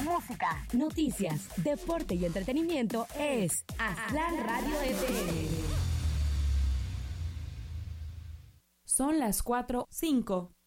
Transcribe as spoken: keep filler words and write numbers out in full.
música, noticias, deporte y entretenimiento es Aztlán Radio F M. Son las cuatro cinco.